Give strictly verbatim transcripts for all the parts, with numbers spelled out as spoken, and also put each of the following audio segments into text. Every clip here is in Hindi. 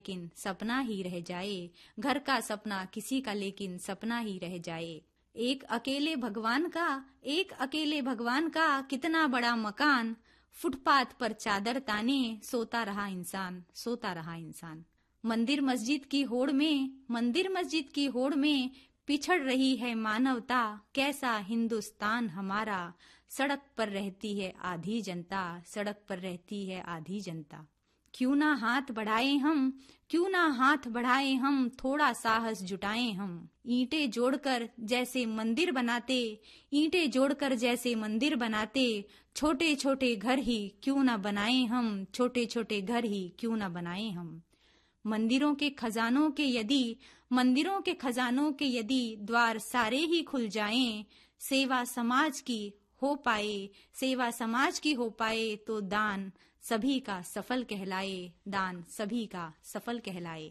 लेकिन सपना ही रह जाए, घर का सपना किसी का लेकिन सपना ही रह जाए। एक अकेले भगवान का, एक अकेले भगवान का कितना बड़ा मकान, फुटपाथ पर चादर ताने सोता रहा इंसान, सोता रहा इंसान। मंदिर मस्जिद की होड़ में, मंदिर मस्जिद की होड़ में पिछड़ रही है मानवता, कैसा हिंदुस्तान हमारा, सड़क पर रहती है आधी जनता, सड़क पर रहती है आधी जनता। क्यों ना हाथ बढ़ाएं हम, क्यों ना हाथ बढ़ाएं हम, थोड़ा साहस जुटाएं हम। ईंटें जोड़कर जैसे मंदिर बनाते, ईंटें जोड़कर जैसे मंदिर बनाते, छोटे छोटे घर ही क्यों ना बनाएं हम, छोटे छोटे घर ही क्यों ना बनाएं हम। मंदिरों के खजानों के यदि, मंदिरों के खजानों के यदि द्वार सारे ही खुल जाएं, सेवा समाज की हो पाए, सेवा समाज की हो पाए तो दान सभी का सफल कहलाए, दान सभी का सफल कहलाए।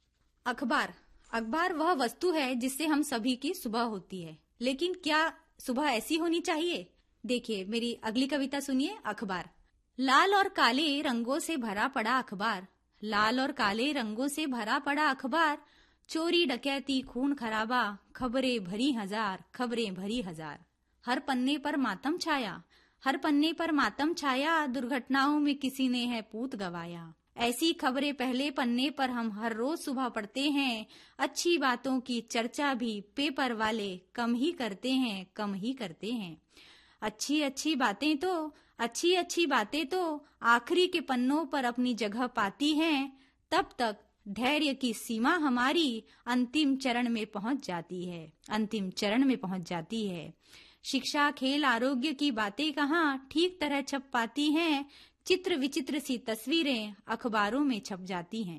अखबार, अखबार वह वस्तु है जिससे हम सभी की सुबह होती है, लेकिन क्या सुबह ऐसी होनी चाहिए? देखिए मेरी अगली कविता सुनिए। अखबार। लाल और काले रंगों से भरा पड़ा अखबार, लाल और काले रंगों से भरा पड़ा अखबार, चोरी डकैती खून खराबा, खबरें भरी हजार, खबरें भरी हजार। हर पन्ने पर मातम छाया, हर पन्ने पर मातम छाया, दुर्घटनाओं में किसी ने है पूत गवाया। ऐसी खबरें पहले पन्ने पर हम हर रोज सुबह पढ़ते हैं, अच्छी बातों की चर्चा भी पेपर वाले कम ही करते हैं, कम ही करते हैं। अच्छी अच्छी बातें तो, अच्छी अच्छी बातें तो आखिरी के पन्नों पर अपनी जगह पाती हैं, तब तक धैर्य की सीमा हमारी अंतिम चरण में पहुंच जाती है, अंतिम चरण में पहुंच जाती है। शिक्षा खेल आरोग्य की बातें कहाँ ठीक तरह छप पाती हैं, चित्र विचित्र सी तस्वीरें अखबारों में छप जाती हैं।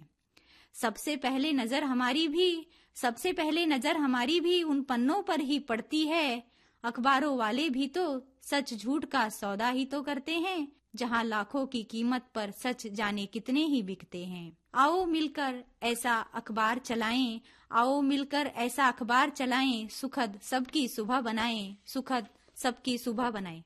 सबसे पहले नजर हमारी भी, सबसे पहले नजर हमारी भी उन पन्नों पर ही पड़ती है, अखबारों वाले भी तो सच झूठ का सौदा ही तो करते हैं, जहाँ लाखों की कीमत पर सच जाने कितने ही बिकते हैं। आओ मिलकर ऐसा अखबार चलाएं, आओ मिलकर ऐसा अखबार चलाएं, सुखद सबकी सुबह बनाएं, सुखद सबकी सुबह बनाएं।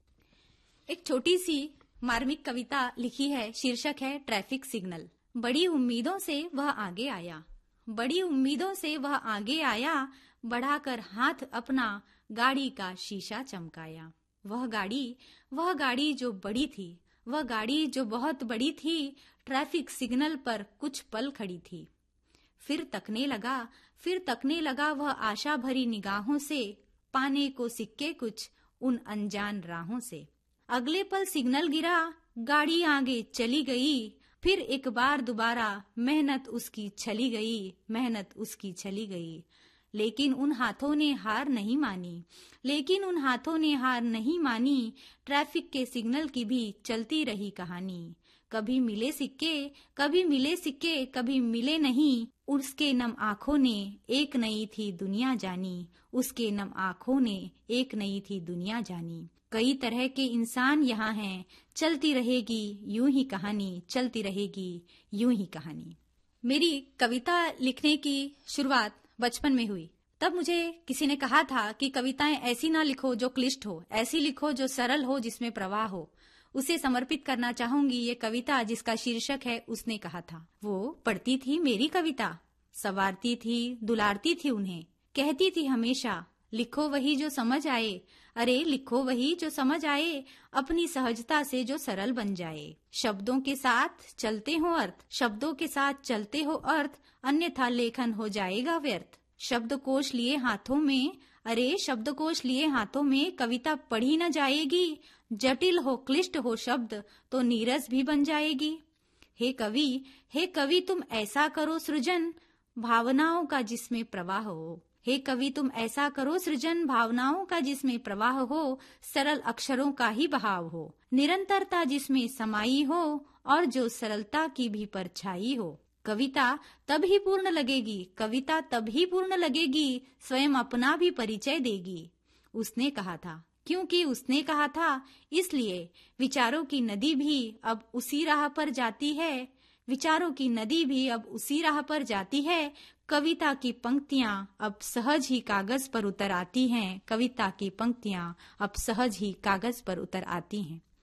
एक छोटी सी मार्मिक कविता लिखी है, शीर्षक है ट्रैफिक सिग्नल। बड़ी उम्मीदों से वह आगे आया, बड़ी उम्मीदों से वह आगे आया, बढ़ाकर हाथ अपना गाड़ी का शीशा चमकाया। वह गाड़ी, वह गाड़ी जो बड़ी थी, वह गाड़ी जो बहुत बड़ी थी, ट्रैफिक सिग्नल पर कुछ पल खड़ी थी। फिर तकने लगा, फिर तकने लगा वह आशा भरी निगाहों से, पाने को सिक्के कुछ उन अनजान राहों से। अगले पल सिग्नल गिरा, गाड़ी आगे चली गई, फिर एक बार दोबारा मेहनत उसकी चली गई, मेहनत उसकी चली गई। लेकिन उन हाथों ने हार नहीं मानी, लेकिन उन हाथों ने हार नहीं मानी, ट्रैफिक के सिग्नल की भी चलती रही कहानी। कभी मिले सिक्के, कभी मिले सिक्के, कभी मिले नहीं, उसके नम आँखों ने एक नई थी दुनिया जानी, उसके नम आँखों ने एक नई थी दुनिया जानी। कई तरह के इंसान यहाँ हैं, चलती रहेगी यूं ही कहानी, चलती रहेगी यूं ही कहानी। मेरी कविता लिखने की शुरुआत बचपन में हुई। तब मुझे किसी ने कहा था कि कविताएं ऐसी ना लिखो जो क्लिष्ट हो, ऐसी लिखो जो सरल हो, जिसमें प्रवाह हो। उसे समर्पित करना चाहूंगी ये कविता जिसका शीर्षक है उसने कहा था। वो पढ़ती थी मेरी कविता, सवारती थी, दुलारती थी उन्हें, कहती थी हमेशा लिखो वही जो समझ आए, अरे लिखो वही जो समझ आए, अपनी सहजता से जो सरल बन जाए। शब्दों के साथ चलते हो अर्थ, शब्दों के साथ चलते हो अर्थ, अन्यथा लेखन हो जाएगा व्यर्थ। शब्दकोश लिए हाथों में, अरे शब्दकोश लिए हाथों में, कविता पढ़ी न जाएगी, जटिल हो क्लिष्ट हो शब्द तो नीरस भी बन जाएगी। हे कवि, हे कवि तुम ऐसा करो सृजन, भावनाओं का जिसमें प्रवाह हो। हे कवि तुम ऐसा करो सृजन, भावनाओं का जिसमें प्रवाह हो, सरल अक्षरों का ही बहाव हो, निरंतरता जिसमें समाई हो, और जो सरलता की भी परछाई हो। कविता तब ही पूर्ण लगेगी, कविता तब ही पूर्ण लगेगी, स्वयं अपना भी परिचय देगी। उसने कहा था, क्योंकि उसने कहा था इसलिए विचारों की नदी भी अब उसी राह पर जाती है, विचारों की नदी भी अब उसी राह पर जाती है। कविता की पंक्तियां अब सहज ही कागज पर उतर आती हैं, कविता की पंक्तियां अब सहज ही कागज पर उतर आती हैं।